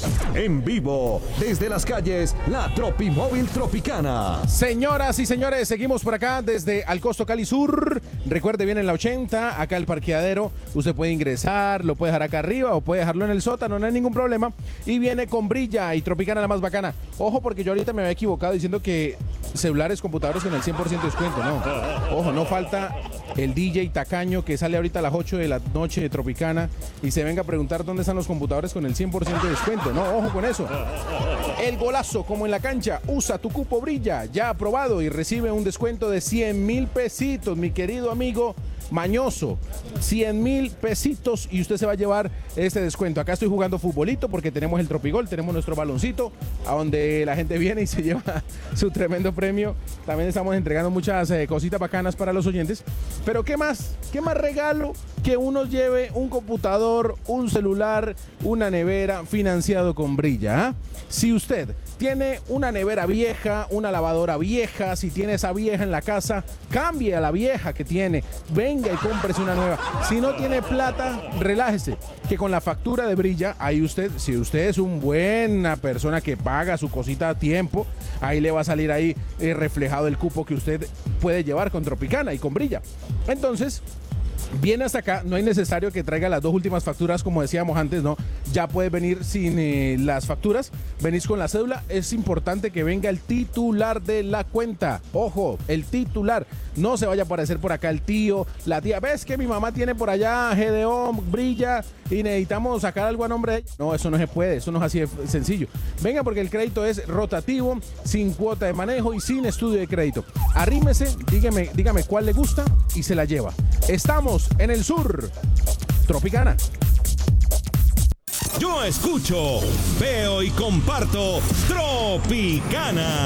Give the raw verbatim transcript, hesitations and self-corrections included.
En vivo, desde las calles, la Tropimóvil Tropicana. Señoras y señores, seguimos por acá desde Alcosto, Cali Sur. Recuerde, viene en la ochenta, acá el parqueadero. Usted puede ingresar, lo puede dejar acá arriba o puede dejarlo en el sótano, no hay ningún problema. Y viene con Brilla y Tropicana, la más bacana. Ojo, porque yo ahorita me había equivocado diciendo que celulares, computadores con el cien por ciento de descuento. No, ojo, no falta el D J tacaño que sale ahorita a las ocho de la noche de Tropicana y se venga a preguntar dónde están los computadores con el cien por ciento de descuento. No, ojo con eso. El golazo, como en la cancha, usa tu cupo Brilla, ya aprobado, y recibe un descuento de cien mil pesitos, mi querido amigo mañoso. cien mil pesitos y usted se va a llevar este descuento. Acá estoy jugando futbolito porque tenemos el Tropigol, tenemos nuestro baloncito, a donde la gente viene y se lleva su tremendo premio. También estamos entregando muchas eh, cositas bacanas para los oyentes. Pero ¿qué más? ¿Qué más regalo que uno lleve un computador, un celular, una nevera financiado con Brilla? ¿eh? Si usted tiene una nevera vieja, una lavadora vieja, si tiene esa vieja en la casa, cambie a la vieja que tiene, venga y cómprese una nueva. Si no tiene plata, relájese, que con la factura de Brilla, ahí usted, si usted es una buena persona que paga su cosita a tiempo, ahí le va a salir ahí eh, reflejado el cupo que usted puede llevar con Tropicana y con Brilla. Entonces, viene hasta acá, no es necesario que traiga las dos últimas facturas, como decíamos antes, ¿no? Ya puede venir sin eh, las facturas, venís con la cédula. Es importante que venga el titular de la cuenta. Ojo, el titular. No se vaya a aparecer por acá el tío, la tía. ¿Ves que mi mamá tiene por allá G D O, Brilla, y necesitamos sacar algo a nombre de ella? No, eso no se puede, eso no es así de sencillo. Venga, porque el crédito es rotativo, sin cuota de manejo y sin estudio de crédito. Arrímese, dígame, dígame cuál le gusta y se la lleva. Estamos en el sur. Tropicana. Yo escucho, veo y comparto Tropicana.